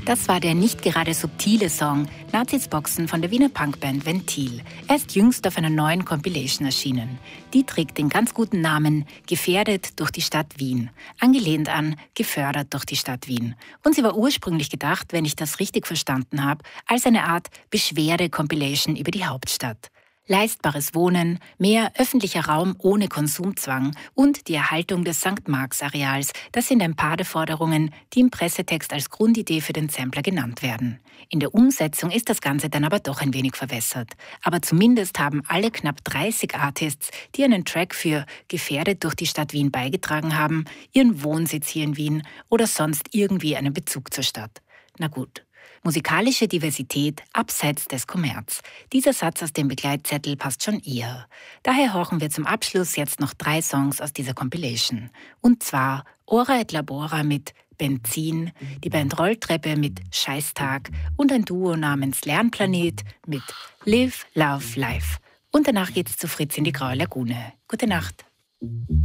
Das war der nicht gerade subtile Song Nazis Boxen von der Wiener Punkband Ventil. Er ist jüngst auf einer neuen Compilation erschienen. Die trägt den ganz guten Namen Gefährdet durch die Stadt Wien, angelehnt an Gefördert durch die Stadt Wien. Und sie war ursprünglich gedacht, wenn ich das richtig verstanden habe, als eine Art Beschwerde-Compilation über die Hauptstadt. Leistbares Wohnen, mehr öffentlicher Raum ohne Konsumzwang und die Erhaltung des St. Marx-Areals, das sind ein paar der Forderungen, die im Pressetext als Grundidee für den Sampler genannt werden. In der Umsetzung ist das Ganze dann aber doch ein wenig verwässert. Aber zumindest haben alle knapp 30 Artists, die einen Track für Gefährdet durch die Stadt Wien beigetragen haben, ihren Wohnsitz hier in Wien oder sonst irgendwie einen Bezug zur Stadt. Na gut. Musikalische Diversität abseits des Kommerz. Dieser Satz aus dem Begleitzettel passt schon eher. Daher horchen wir zum Abschluss jetzt noch 3 Songs aus dieser Compilation. Und zwar Ora et Labora mit Benzin, die Band Rolltreppe mit Scheißtag und ein Duo namens Lernplanet mit Live, Love, Life. Und danach geht's zu Fritz in die Graue Lagune. Gute Nacht.